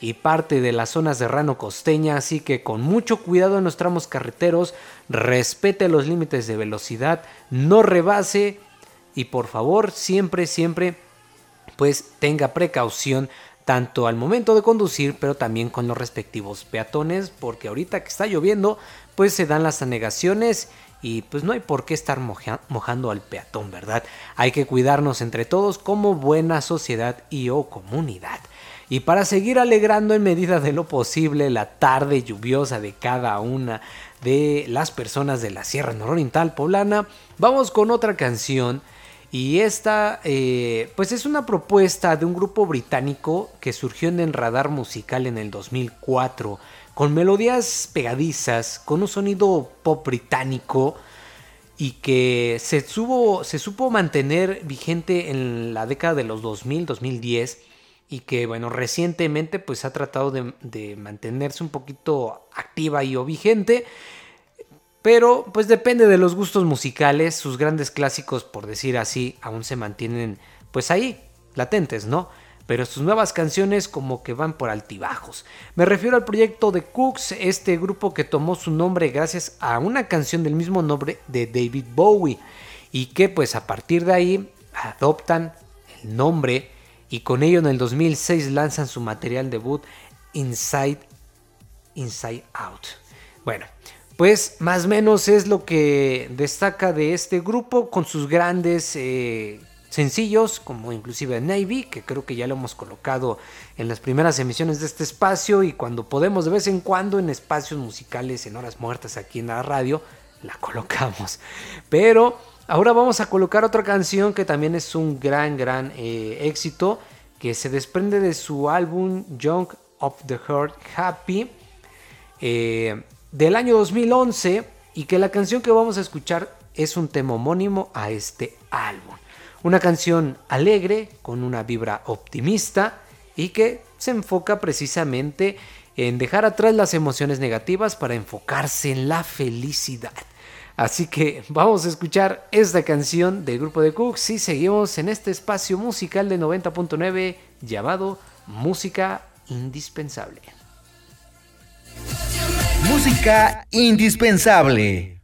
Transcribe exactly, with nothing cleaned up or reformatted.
y parte de las zonas de Serrano Costeña, así que con mucho cuidado en los tramos carreteros, respete los límites de velocidad, no rebase y por favor siempre, siempre pues tenga precaución tanto al momento de conducir, pero también con los respectivos peatones, porque ahorita que está lloviendo, pues se dan las anegaciones y pues no hay por qué estar moja- mojando al peatón, ¿verdad? Hay que cuidarnos entre todos como buena sociedad y o comunidad. Y para seguir alegrando en medida de lo posible la tarde lluviosa de cada una de las personas de la Sierra Nororiental Poblana, vamos con otra canción. Y esta, eh, pues es una propuesta de un grupo británico que surgió en el radar musical en el dos mil cuatro, con melodías pegadizas, con un sonido pop británico y que se, supo, se supo mantener vigente en la década de los dos mil, dos mil diez y que, bueno, recientemente pues ha tratado de, de mantenerse un poquito activa y o vigente. Pero pues depende de los gustos musicales, sus grandes clásicos, por decir así, aún se mantienen pues ahí, latentes, ¿no? Pero sus nuevas canciones como que van por altibajos. Me refiero al proyecto de Kooks, este grupo que tomó su nombre gracias a una canción del mismo nombre de David Bowie. Y que pues a partir de ahí adoptan el nombre y con ello en el dos mil seis lanzan su material debut Inside, Inside Out. Bueno, pues más o menos es lo que destaca de este grupo con sus grandes eh, sencillos, como inclusive Navy, que creo que ya lo hemos colocado en las primeras emisiones de este espacio y cuando podemos de vez en cuando en espacios musicales en horas muertas aquí en la radio, la colocamos. Pero ahora vamos a colocar otra canción que también es un gran, gran eh, éxito, que se desprende de su álbum Young of the Heart Happy, eh, del año dos mil once, y que la canción que vamos a escuchar es un tema homónimo a este álbum. Una canción alegre, con una vibra optimista y que se enfoca precisamente en dejar atrás las emociones negativas para enfocarse en la felicidad. Así que vamos a escuchar esta canción del grupo de Kooks y seguimos en este espacio musical de noventa punto nueve llamado Música Indispensable. Música indispensable.